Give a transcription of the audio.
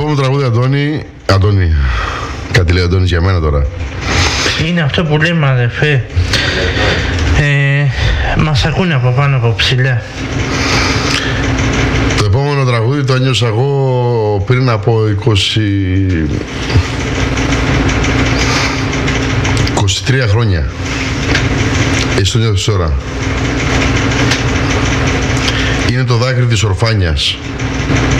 επόμενο τραγούδι, Αντώνη. Κάτι λέει ο Αντώνης για μένα τώρα. Είναι αυτό που λέμε, αδερφέ. Μας ακούνε από πάνω από ψηλά. Το επόμενο τραγούδι το ένιωσα εγώ πριν από 23 χρόνια. Εσύ το νιώθεις τώρα. Είναι το δάκρυ της ορφάνιας.